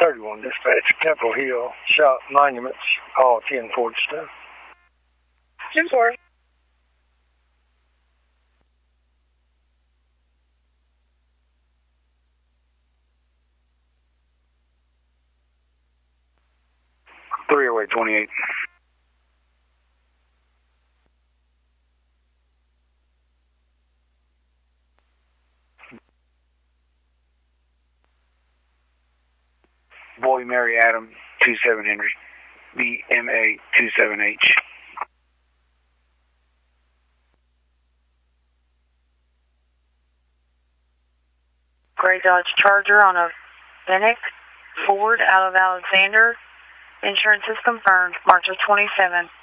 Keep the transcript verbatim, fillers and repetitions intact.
thirty-one dispatch, Temple Hill, shop monuments, all ten Ford stuff. ten four. three oh eight twenty-eight. Boy Mary Adam, two seven Henry, B M A two seven H. Gray Dodge Charger on a Fennec Ford out of Alexander. Insurance is confirmed, March of twenty-seven.